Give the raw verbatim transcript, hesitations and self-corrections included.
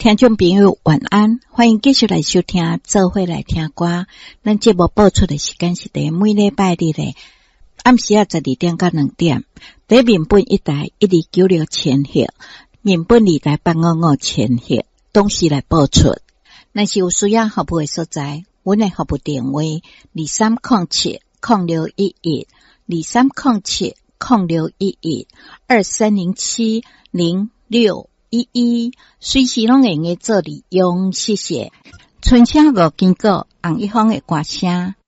听众朋友晚安，欢迎继续来收听做伙来听歌。咱节目播出的时间是在每礼拜日的暗时啊十二点到两点，在闽本一台一二九六千赫，闽本二台八五五千赫，同时来播出。若是有需要服务的所在，阮的服务电话二三零七零六一一二三零七零六一一二三零七零六一一，随时拢会用做利用，谢谢。春秋五经过，红一方的歌声。